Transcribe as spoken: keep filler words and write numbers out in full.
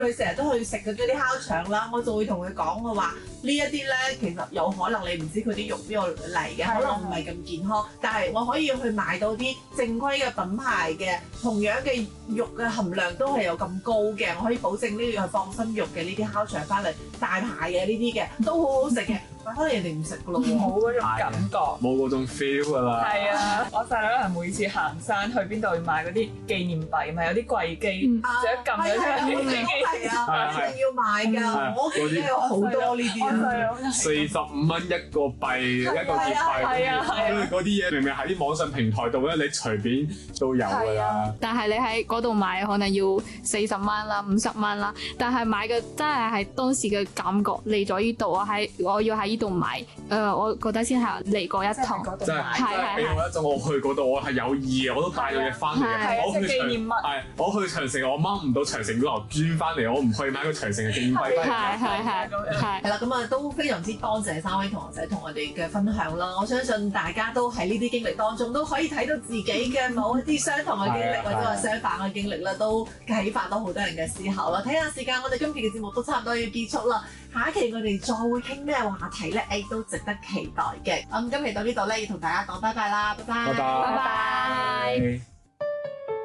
佢成日都去食嗰啲烤腸啦，我就會同佢講我話呢一啲咧，其實有可能你唔知佢啲肉邊度嚟嘅，可能唔係咁健康。但係我可以去買到啲正規嘅品牌嘅，同樣嘅肉嘅含量都係有咁高嘅，我可以保證呢啲係放心肉嘅呢啲烤腸翻嚟，大牌嘅呢啲嘅都好好食嘅。可能人哋唔食噶咯喎， 冇嗰種感覺， 冇嗰種 feel 噶啦。 係啊，我細佬係每次行山去邊度要買嗰啲紀念幣，咪有啲貴機，仲有撳咗出嚟。 係啊，一定要買㗎。我屋企有好多呢啲啊， 四十五蚊一個幣，一個月幣， 係啊係啊， 嗰啲嘢明明喺啲網上平台度咧，你隨便都有㗎啦。 但係你喺嗰度買可能要四十蚊啦、五十蚊啦，但係買嘅真係係當時嘅感覺嚟咗呢度，我喺我要喺呢度買，誒，我覺得先係嚟過一趟。 真係真係俾我一種我去嗰度，我係有意嘅，我都帶咗嘢翻嚟嘅。我去長係我去長城，我掹唔到長城嗰頭磚翻嚟，我唔去買個長城嘅紀念幣。 係係係係。 係啦，咁啊都非常之多謝三位同學仔同我哋嘅分享啦。我相信大家都喺呢啲經歷當中都可以睇到自己嘅某一啲相同嘅經歷，或者話相反嘅經歷啦，都啟發到好多人嘅思考啦。睇下時間，我哋今期嘅節目都差唔多要結束啦。下一期我哋再會傾咩話題咧？誒都值得期待嘅。咁今期到呢度咧，要同大家講拜拜啦，拜拜， 拜拜。 拜拜。